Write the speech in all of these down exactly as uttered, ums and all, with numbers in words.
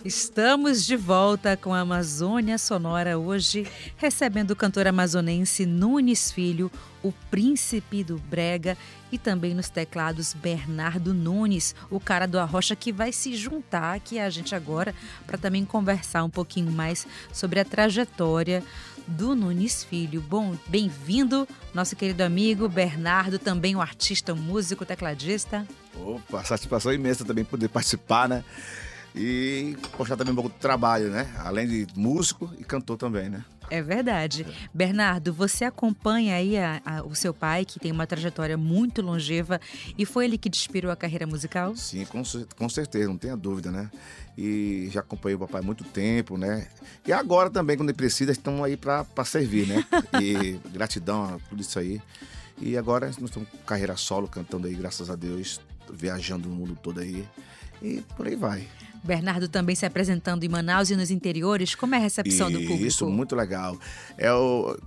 Estamos de volta com a Amazônia Sonora hoje, recebendo o cantor amazonense Nunes Filho, o príncipe do brega, e também nos teclados Bernardo Nunes, o cara do Arrocha, que vai se juntar aqui a gente agora para também conversar um pouquinho mais sobre a trajetória do Nunes Filho. Bom, bem-vindo, nosso querido amigo Bernardo, também um artista, um músico, tecladista. Opa, satisfação imensa também poder participar, né? E postar também um pouco do trabalho, né? Além de músico e cantor também, né? É verdade. É. Bernardo, você acompanha aí a, a, o seu pai, que tem uma trajetória muito longeva, e foi ele que te inspirou a carreira musical? Sim, com, com certeza, não tenha dúvida, né? E já acompanhei o papai há muito tempo, né? E agora também, quando ele precisa, estão aí para servir, né? E gratidão a tudo isso aí. E agora nós estamos com carreira solo, cantando aí, graças a Deus, viajando no mundo todo aí. E por aí vai. Bernardo também se apresentando em Manaus e nos interiores. Como é a recepção e, do público? Isso, muito legal. É, o,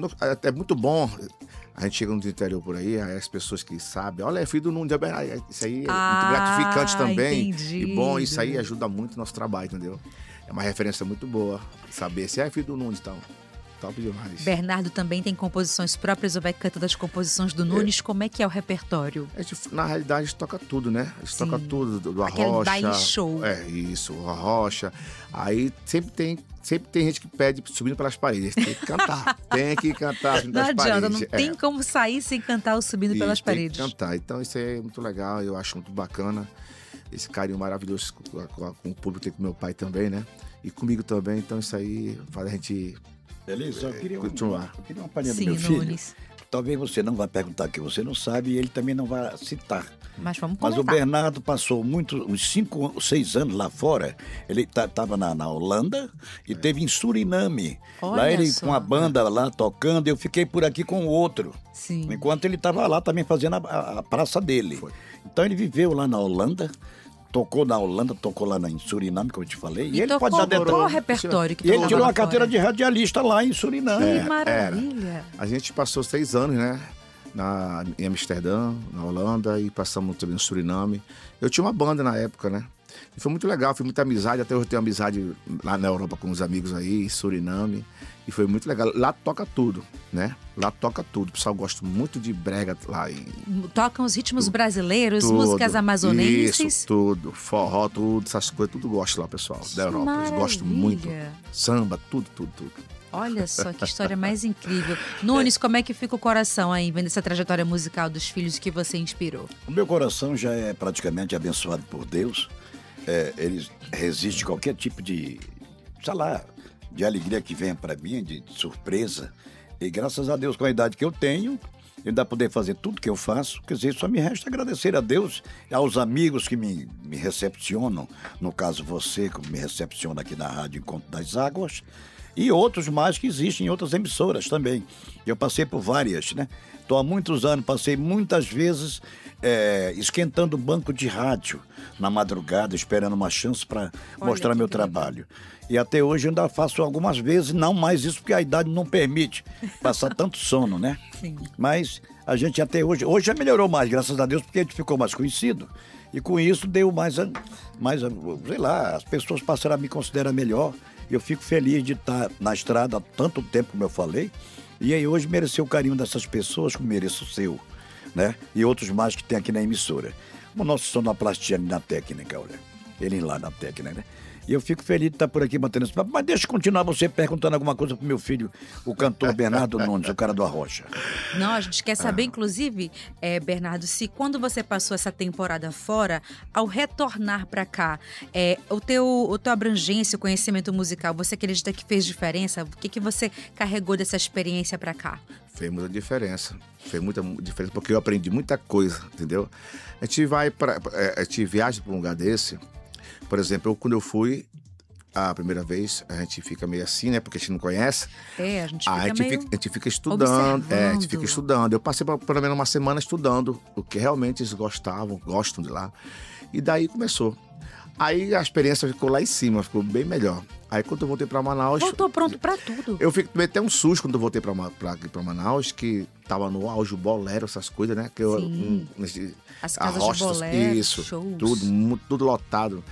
é muito bom. A gente chega no interior por aí, aí as pessoas que sabem, olha, é filho do Nunes, isso aí é ah, muito gratificante também. Entendi. E bom, isso aí ajuda muito o nosso trabalho, entendeu? É uma referência muito boa, saber se é filho do Nunes e tal. Top demais. Bernardo também tem composições próprias ou vai cantando as composições do Nunes? É. Como é que é o repertório? A gente, na realidade, a gente toca tudo, né? A gente Sim. toca tudo, do, do Aquele Arrocha. baile show. É, isso, o Arrocha. Aí sempre tem, sempre tem gente que pede subindo pelas paredes. Tem que cantar, tem que cantar subindo pelas paredes. Não adianta, não tem é. como sair sem cantar o subindo e pelas tem paredes. Tem que cantar, então isso é muito legal, eu acho muito bacana. Esse carinho maravilhoso com, com, com o público, tem com meu pai também, né? E comigo também, então isso aí faz a gente... Beleza, eu queria, um, continuar. eu queria uma palhinha Sim, do meu filho. Nunes. Talvez você não vá perguntar que você não sabe e ele também não vai citar. Mas vamos comentar. Mas o Bernardo passou muito, uns cinco, seis anos lá fora. Ele estava na, na Holanda e teve em Suriname. Olha lá ele só. com a banda lá tocando, eu fiquei por aqui com o outro. Sim. Enquanto ele estava lá também fazendo a, a, a praça dele. Foi. Então ele viveu lá na Holanda. Tocou na Holanda, tocou lá em Suriname, como eu te falei. E, e ele tocou, pode dar detalhe. Qual o repertório que E ele tirou a carteira fora? de radialista lá em Suriname. Que maravilha. Era. A gente passou seis anos, né? Na, em Amsterdã, na Holanda, e passamos também no Suriname. Eu tinha uma banda na época, né? E foi muito legal, foi muita amizade. Até hoje eu tenho amizade lá na Europa com os amigos aí, Suriname. E foi muito legal. Lá toca tudo, né? Lá toca tudo. O pessoal gosta muito de brega lá. E... Tocam os ritmos tudo, brasileiros, tudo, músicas amazonenses. Isso, tudo. Forró, tudo, essas coisas, tudo gosta lá, pessoal, que da Europa. Maravilha. Eles gostam muito. Samba, tudo, tudo, tudo. Olha só que história mais incrível. Nunes, como é que fica o coração aí, vendo essa trajetória musical dos filhos que você inspirou? O meu coração já é praticamente abençoado por Deus. É, ele resiste a qualquer tipo de, sei lá, de alegria que venha para mim, de, de surpresa. E graças a Deus, com a idade que eu tenho, eu ainda poder fazer tudo que eu faço. Quer dizer, só me resta agradecer a Deus e aos amigos que me, me recepcionam. No caso, você, que me recepciona aqui na Rádio Encontro das Águas. E outros mais que existem em outras emissoras também. Eu passei por várias, né? Estou há muitos anos, passei muitas vezes é, esquentando banco de rádio na madrugada, esperando uma chance para mostrar meu incrível. trabalho. E até hoje eu ainda faço algumas vezes, não mais isso porque a idade não permite passar tanto sono, né? Sim. Mas a gente até hoje, hoje já melhorou mais, graças a Deus, porque a gente ficou mais conhecido. E com isso deu mais, mais sei lá, as pessoas passaram a me considerar melhor. Eu fico feliz de estar na estrada há tanto tempo, como eu falei, e aí hoje mereceu o carinho dessas pessoas, como mereço o seu, né? E outros mais que tem aqui na emissora. O nosso sonoplastia na técnica, olha. Ele lá na técnica, né? E eu fico feliz de estar por aqui batendo esse papo. Mas deixa eu continuar você perguntando alguma coisa pro meu filho, o cantor Bernardo Nunes, o cara do Arrocha. Não, a gente quer saber, ah. inclusive, é, Bernardo, se quando você passou essa temporada fora, ao retornar para cá, é, o teu, a tua abrangência, o conhecimento musical, você acredita que fez diferença? O que, que você carregou dessa experiência para cá? Fez muita diferença. Fez muita diferença porque eu aprendi muita coisa, entendeu? A gente vai para, a gente viaja para um lugar desse. Por exemplo, eu, quando eu fui a primeira vez, a gente fica meio assim, né? Porque a gente não conhece. É, a gente fica, a gente meio fica, a gente fica estudando. observando. É, a gente fica estudando. Eu passei por, pelo menos uma semana estudando o que realmente eles gostavam, gostam de lá. E daí começou. Aí a experiência ficou lá em cima, ficou bem melhor. Aí quando eu voltei pra Manaus... Voltou pronto pra tudo. Eu fiquei até um susto quando eu voltei pra, pra, pra Manaus, que tava no auge o bolero, essas coisas, né? Que eu, Sim. Um, nesse, As casas Arrocha, de bolero, isso, shows. Tudo, tudo lotado.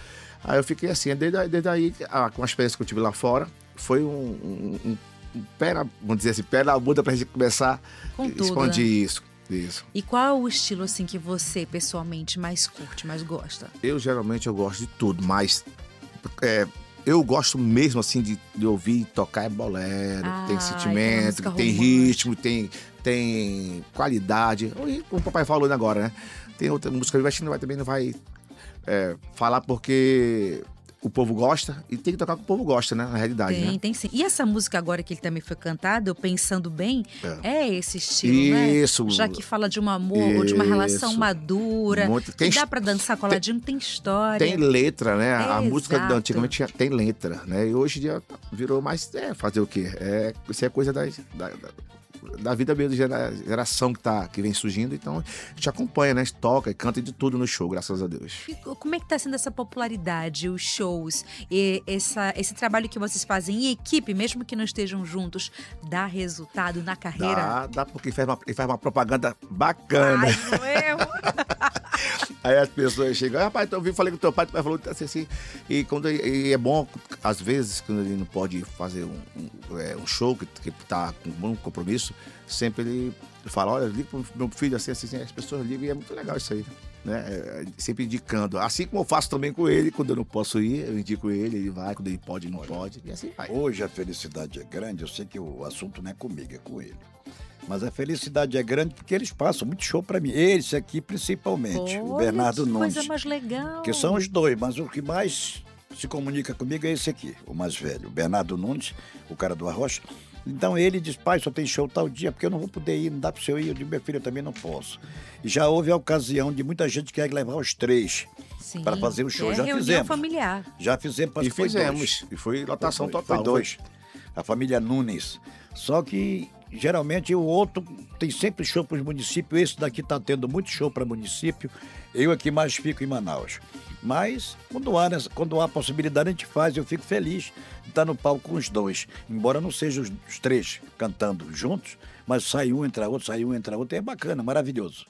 Aí eu fiquei assim, desde, desde aí, a, com a experiência que eu tive lá fora, foi um, um, um, um pé na, vamos dizer assim, pé na bunda pra gente começar Com a tudo, expandir né? isso, isso. E qual é o estilo assim que você pessoalmente mais curte, mais gosta? Eu geralmente eu gosto de tudo, mas é, eu gosto mesmo assim de, de ouvir tocar é bolero, Ah, tem aquela sentimento, música tem romântica. ritmo, tem, tem qualidade. E como o papai falou agora, né? Tem outra música que não vai, também não vai é, falar porque o povo gosta e tem que tocar o que o povo gosta, né? Na realidade, Tem, né? tem sim. E essa música agora que ele também foi cantado, eu pensando bem, é, esse estilo, Isso. né? Já que fala de um amor ou de uma relação Isso. madura, Muito- que tem dá his- pra dançar coladinho, tem história. Tem letra, né? A música Exato. antigamente tinha- tem letra, né? E hoje em dia virou mais. É, fazer o quê? É, isso é coisa da, da, da- da vida mesmo, gera- geração que, tá, que vem surgindo. Então, a gente acompanha, né? Toca e canta de tudo no show, graças a Deus. E como é que tá sendo essa popularidade, os shows, e essa, esse trabalho que vocês fazem em equipe, mesmo que não estejam juntos, dá resultado na carreira? Dá, dá porque ele faz uma, ele faz uma propaganda bacana. Ai, não é? Aí as pessoas chegam, ah, rapaz, então eu vi, falei com o teu pai, teu pai falou assim, assim. E, quando, e é bom, às vezes, quando ele não pode fazer um, um, é, um show que, que tá com um compromisso, sempre ele fala, olha, liga pro meu filho assim, assim, assim, as pessoas ligam e é muito legal isso aí, né? É, sempre indicando. Assim como eu faço também com ele, quando eu não posso ir, eu indico ele, ele vai, quando ele pode, ele não pode, e assim vai. Hoje a felicidade é grande, eu sei que o assunto não é comigo, é com ele. Mas a felicidade é grande porque eles passam muito show pra mim. Esse aqui principalmente, o Olha, Bernardo que Nunes. coisa mais legal. Que são os dois, mas o que mais se comunica comigo é esse aqui, o mais velho, o Bernardo Nunes, o cara do Arrocha. Então ele diz, pai, só tem show tal dia, porque eu não vou poder ir, não dá pro senhor ir. Eu digo, meu filho, eu também não posso. E já houve a ocasião de muita gente que quer levar os três Sim, para fazer o show. é Já reunião fizemos. familiar. Já fizemos, parece E que foi fizemos, dois. e foi lotação Foi- total. Foi dois. A família Nunes. Só que, geralmente, o outro tem sempre show para os municípios. Esse daqui está tendo muito show para município. Eu aqui mais fico em Manaus. Mas, quando há, nessa- quando há a possibilidade, a gente faz. Eu fico feliz de estar no palco com os dois. Embora não sejam os, os três cantando juntos, mas sai um, entra outro, sai um, entra outro. É bacana, maravilhoso.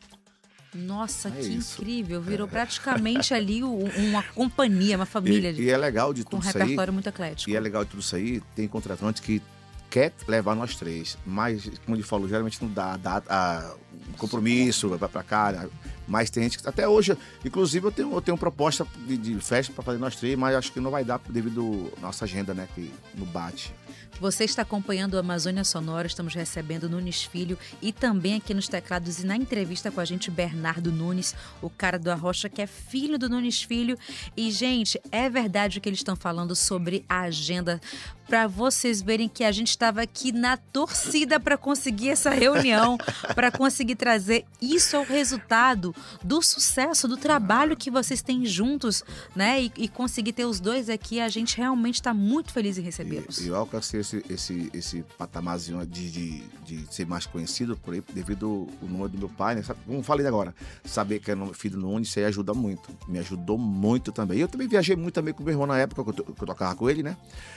Nossa, É que isso. incrível. Virou praticamente ali o- uma companhia, uma família E, e é legal de com um tudo isso aí. repertório muito eclético. E é legal de tudo isso aí, tem contratante que quer levar nós três, mas, como ele falou, geralmente não dá, dá a, um compromisso, vai pra cá, né? Mas tem gente que, até hoje, inclusive eu tenho, eu tenho proposta de, de festa para fazer nós três, mas acho que não vai dar devido à nossa agenda, né, que não bate. Você está acompanhando o Amazônia Sonora, estamos recebendo Nunes Filho e também aqui nos teclados e na entrevista com a gente Bernardo Nunes, o cara do Arrocha, que é filho do Nunes Filho. E, gente, é verdade o que eles estão falando sobre a agenda, para vocês verem que a gente estava aqui na torcida para conseguir essa reunião, para conseguir trazer isso ao resultado do sucesso, do trabalho que vocês têm juntos, né? E, e conseguir ter os dois aqui, a gente realmente está muito feliz em recebê-los. E eu alcancei esse, esse, esse patamarzinho de, de, de ser mais conhecido por aí, devido ao nome do meu pai, né? Sabe, como eu falei agora, saber que é o filho do Nunes, isso aí ajuda muito. Me ajudou muito também. E eu também viajei muito também com o meu irmão na época que eu, to- que eu tocava com ele, né?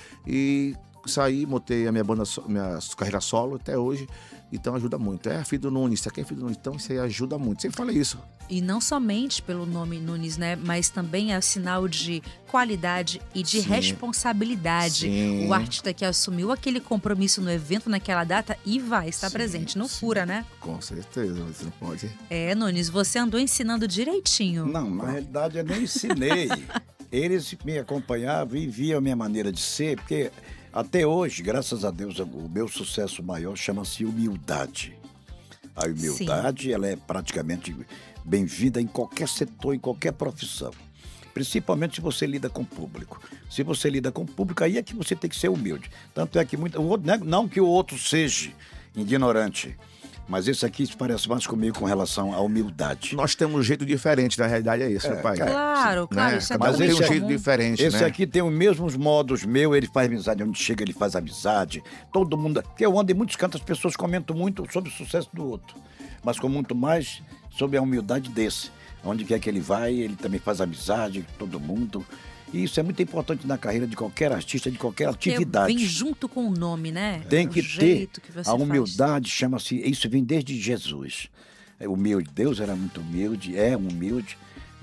E saí, montei a minha banda, so- minha carreira solo até hoje, então ajuda muito. É filho do Nunes, isso aqui é filho do Nunes, então isso aí ajuda muito. Sempre falei isso. E não somente pelo nome Nunes, né? Mas também é sinal de qualidade e de Sim. responsabilidade. Sim. O artista que assumiu aquele compromisso no evento naquela data e vai estar Sim, presente. Não sim. fura, né? Com certeza, você não pode. É, Nunes, você andou ensinando direitinho. Não, na realidade eu nem ensinei. Eles me acompanhavam e viam a minha maneira de ser, porque até hoje, graças a Deus, o meu sucesso maior chama-se humildade. A humildade, ela é praticamente bem-vinda em qualquer setor, em qualquer profissão. Principalmente se você lida com o público. Se você lida com o público, aí é que você tem que ser humilde. Tanto é que muito, o outro, não que o outro seja ignorante, mas esse aqui se parece mais comigo com relação à humildade. Nós temos um jeito diferente, na realidade é isso, É, meu pai. Claro, claro, Né? isso é Cada um Mas tem um esse é jeito comum. diferente, Esse né? aqui tem os mesmos modos meu, ele faz amizade, onde chega ele faz amizade, todo mundo, porque eu ando em muitos cantos, as pessoas comentam muito sobre o sucesso do outro, mas com muito mais sobre a humildade desse, onde quer que ele vai, ele também faz amizade, todo mundo, e isso é muito importante na carreira de qualquer artista, de qualquer Porque atividade. vem junto com o nome, né? Tem O que ter jeito que você a faz. humildade, chama-se, isso vem desde Jesus. É humilde, Deus era muito humilde, é humilde,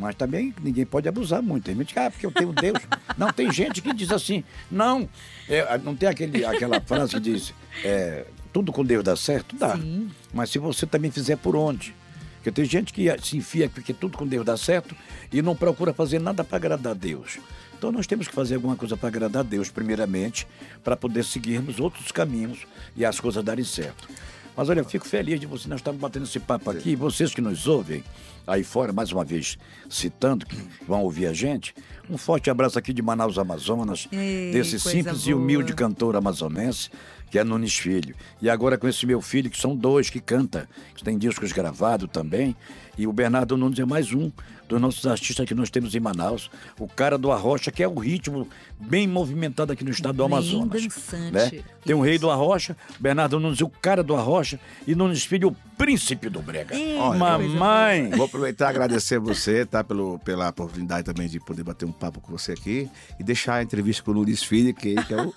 Mas também ninguém pode abusar muito. Tem gente que, ah, porque eu tenho Deus. Não, tem gente que diz assim, não, é, não tem aquele, aquela frase que diz, é, tudo com Deus dá certo? Dá. Sim. Mas se você também fizer por onde? Porque tem gente que se enfia porque tudo com Deus dá certo e não procura fazer nada para agradar a Deus. Então nós temos que fazer alguma coisa para agradar a Deus, primeiramente, para poder seguirmos outros caminhos e as coisas darem certo. Mas olha, eu fico feliz de você, nós estamos batendo esse papo aqui, e vocês que nos ouvem aí fora, mais uma vez citando, que vão ouvir a gente, um forte abraço aqui de Manaus, Amazonas, Ei, desse coisa simples e boa. humilde cantor amazonense, que é Nunes Filho. E agora com esse meu filho, que são dois que canta, que tem discos gravados também, e o Bernardo Nunes é mais um dos nossos artistas que nós temos em Manaus, o cara do Arrocha, que é o ritmo bem movimentado aqui no estado do Bem Amazonas. dançante. Né? Tem o rei do Arrocha, Bernardo Nunes, o cara do Arrocha, e Nunes Filho, o príncipe do brega. Ei, Olha, Mamãe! Vou aproveitar e agradecer você, tá? Pelo, pela oportunidade também de poder bater um papo com você aqui e deixar a entrevista com o Nunes Filho, que, que é o,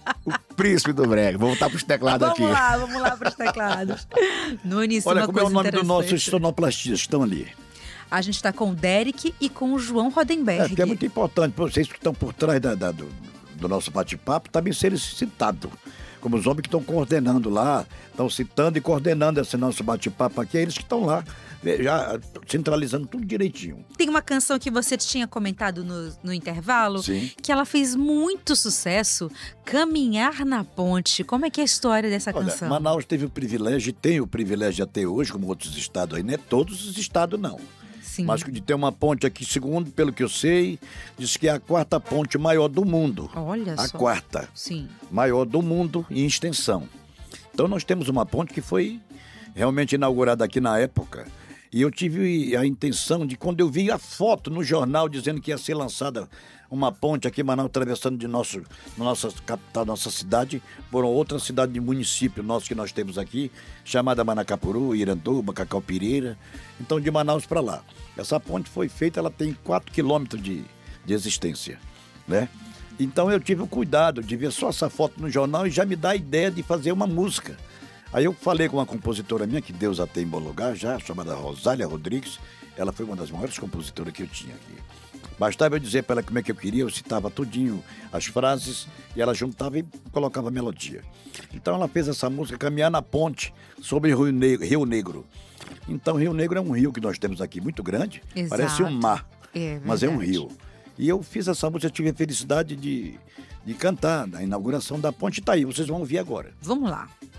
o príncipe do brega. Vou voltar pros teclados Vamos aqui. lá, vamos lá para os teclados. Nunes, Olha uma como é o coisa nome dos nossos interessante. sonoplastistas, estão ali. A gente está com o Derek e com o João É, Rodenberg. porque é muito importante para vocês que estão por trás da- da- do, do nosso bate-papo também serem citados. Como os homens que estão coordenando lá, estão citando e coordenando esse nosso bate-papo aqui, é eles que estão lá, eh, já centralizando tudo direitinho. Tem uma canção que você tinha comentado no, no intervalo, Sim. que ela fez muito sucesso, Caminhar na Ponte. Como é que é a história dessa Olha, canção? Manaus teve o privilégio, e tem o privilégio até hoje, como outros estados aí, não é todos os estados não. Sim. Mas de ter uma ponte aqui, segundo, pelo que eu sei, diz que é a quarta ponte maior do mundo. Olha A só. quarta. Sim. Maior do mundo em extensão. Então nós temos uma ponte que foi realmente inaugurada aqui na época. E eu tive a intenção de, quando eu vi a foto no jornal dizendo que ia ser lançada uma ponte aqui em Manaus, atravessando de nosso, nossa capital, nossa cidade, por outra cidade de município nosso que nós temos aqui, chamada Manacapuru, Iranduba, Cacaupireira. Então de Manaus para lá. Essa ponte foi feita, ela tem quatro quilômetros de, de existência, né? Então eu tive o cuidado de ver só essa foto no jornal e já me dá a ideia de fazer uma música. Aí eu falei com uma compositora minha, que Deus a tem em bom lugar já, chamada Rosália Rodrigues. Ela foi uma das maiores compositoras que eu tinha aqui. Bastava eu dizer para ela como é que eu queria, eu citava tudinho as frases e ela juntava e colocava a melodia. Então ela fez essa música Caminhar na Ponte sobre Rio Negro. Rio Negro. Então Rio Negro é um rio que nós temos aqui muito grande, Exato. parece um mar, É mas é um verdade. rio. E eu fiz essa música, eu tive a felicidade de, de cantar na inauguração da ponte, tá aí, vocês vão ouvir agora. Vamos lá.